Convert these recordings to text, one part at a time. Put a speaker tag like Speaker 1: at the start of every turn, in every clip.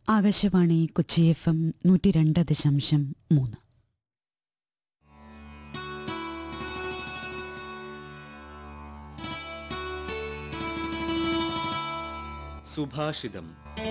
Speaker 1: Akashvani Kochi FM 102.3.
Speaker 2: സുഭാഷിതം.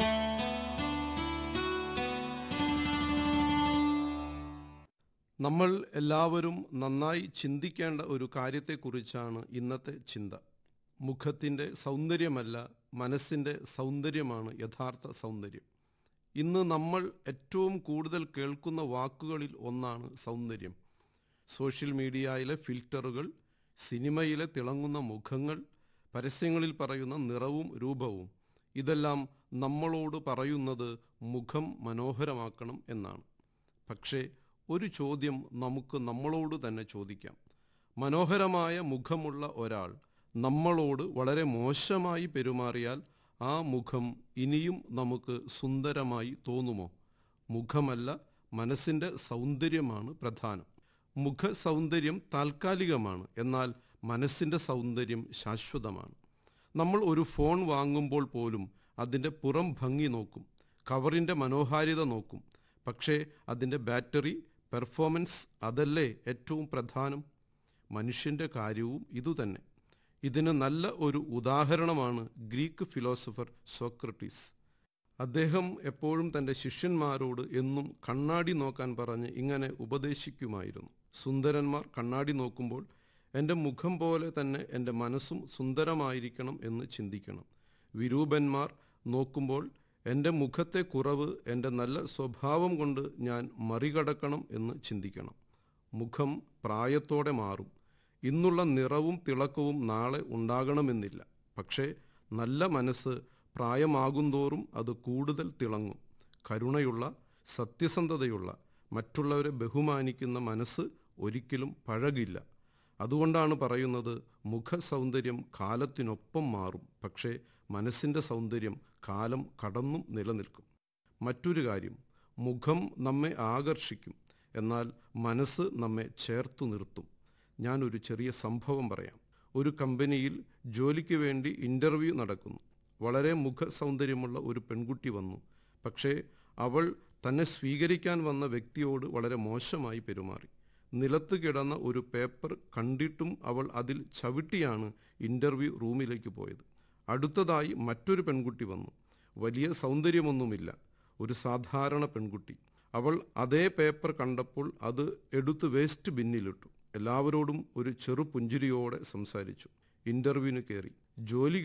Speaker 3: നമ്മൾ എല്ലാവരും നന്നായി ചിന്തിക്കേണ്ട ഒരു കാര്യത്തെക്കുറിച്ചാണ് ഇന്നത്തെ ചിന്ത. മുഖത്തിൻ്റെ സൗന്ദര്യമല്ല, മനസ്സിൻ്റെ സൗന്ദര്യമാണ് യഥാർത്ഥ സൗന്ദര്യം. ഇന്ന് നമ്മൾ ഏറ്റവും കൂടുതൽ കേൾക്കുന്ന വാക്കുകളിൽ ഒന്നാണ് സൗന്ദര്യം. സോഷ്യൽ മീഡിയയിലെ ഫിൽറ്ററുകൾ, സിനിമയിലെ തിളങ്ങുന്ന മുഖങ്ങൾ, പരസ്യങ്ങളിൽ പറയുന്ന നിറവും രൂപവും, ഇതെല്ലാം നമ്മളോട് പറയുന്നത് മുഖം മനോഹരമാക്കണം എന്നാണ്. പക്ഷേ ഒരു ചോദ്യം നമുക്ക് നമ്മളോട് തന്നെ ചോദിക്കാം. മനോഹരമായ മുഖമുള്ള ഒരാൾ നമ്മളോട് വളരെ മോശമായി പെരുമാറിയാൽ ആ മുഖം ഇനിയും നമുക്ക് സുന്ദരമായി തോന്നുമോ? മുഖമല്ല, മനസ്സിൻ്റെ സൗന്ദര്യമാണ് പ്രധാനം. മുഖ സൗന്ദര്യം താൽക്കാലികമാണ്, എന്നാൽ മനസ്സിൻ്റെ സൗന്ദര്യം ശാശ്വതമാണ്. നമ്മൾ ഒരു ഫോൺ വാങ്ങുമ്പോൾ പോലും അതിൻ്റെ പുറം ഭംഗി നോക്കും, കവറിൻ്റെ മനോഹാരിത നോക്കും. പക്ഷേ അതിൻ്റെ ബാറ്ററി, പെർഫോമൻസ്, അതല്ലേ ഏറ്റവും പ്രധാനം? മനുഷ്യൻ്റെ കാര്യവും ഇതുതന്നെ. ഇതിന് നല്ല ഒരു ഉദാഹരണമാണ് ഗ്രീക്ക് ഫിലോസഫർ സോക്രട്ടീസ്. അദ്ദേഹം എപ്പോഴും തൻ്റെ ശിഷ്യന്മാരോട് എന്നും കണ്ണാടി നോക്കാൻ പറഞ്ഞ് ഇങ്ങനെ ഉപദേശിക്കുമായിരുന്നു: സുന്ദരന്മാർ കണ്ണാടി നോക്കുമ്പോൾ എൻ്റെ മുഖം പോലെ തന്നെ എൻ്റെ മനസ്സും സുന്ദരമായിരിക്കണം എന്ന് ചിന്തിക്കണം. വിരൂപന്മാർ നോക്കുമ്പോൾ എൻ്റെ മുഖത്തെ കുറവ് എൻ്റെ നല്ല സ്വഭാവം കൊണ്ട് ഞാൻ മറികടക്കണം എന്ന് ചിന്തിക്കണം. മുഖം പ്രായത്തോടെ മാറും. ഇന്നുള്ള നിറവും തിളക്കവും നാളെ ഉണ്ടാകണമെന്നില്ല. പക്ഷേ നല്ല മനസ്സ് പ്രായമാകുന്തോറും അത് കൂടുതൽ തിളങ്ങും. കരുണയുള്ള, സത്യസന്ധതയുള്ള, മറ്റുള്ളവരെ ബഹുമാനിക്കുന്ന മനസ്സ് ഒരിക്കലും പഴകില്ല. അതുകൊണ്ടാണ് പറയുന്നത്, മുഖ സൗന്ദര്യം കാലത്തിനൊപ്പം മാറും, പക്ഷേ മനസ്സിൻ്റെ സൗന്ദര്യം കാലം കടന്നും നിലനിൽക്കും. മറ്റൊരു കാര്യം, മുഖം നമ്മെ ആകർഷിക്കും, എന്നാൽ മനസ്സ് നമ്മെ ചേർത്തു നിർത്തും. ഞാനൊരു ചെറിയ സംഭവം പറയാം. ഒരു കമ്പനിയിൽ ജോലിക്ക് വേണ്ടി ഇൻ്റർവ്യൂ നടക്കുന്നു. വളരെ മുഖ സൗന്ദര്യമുള്ള ഒരു പെൺകുട്ടി വന്നു. പക്ഷേ അവൾ തന്നെ സ്വീകരിക്കാൻ വന്ന വ്യക്തിയോട് വളരെ മോശമായി പെരുമാറി. നിലത്ത് കിടന്ന ഒരു പേപ്പർ കണ്ടിട്ടും അവൾ അതിൽ ചവിട്ടിയാണ് ഇൻ്റർവ്യൂ റൂമിലേക്ക് പോയത്. അടുത്തതായി മറ്റൊരു പെൺകുട്ടി വന്നു. വലിയ സൗന്ദര്യമൊന്നുമില്ല, ഒരു സാധാരണ പെൺകുട്ടി. അവൾ അതേ പേപ്പർ കണ്ടപ്പോൾ അത് എടുത്ത് വേസ്റ്റ് ബിന്നിലിട്ടു. എല്ലാവരോടും ഒരു ചെറു പുഞ്ചിരിയോടെ സംസാരിച്ചു. ഇൻ്റർവ്യൂവിന് കയറി. ജോലി